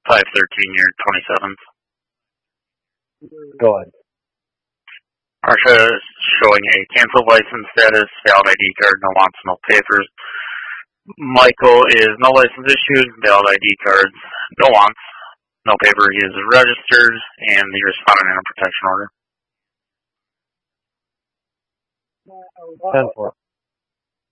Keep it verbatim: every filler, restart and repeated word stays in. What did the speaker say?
five thirteen, year twenty-seventh. Go ahead. Marsha is showing a canceled license status, valid I D card, no wants, no papers. Michael is no license issued, valid I D cards, no wants, no paper. He is registered, and the respondent in a protection order. ten four.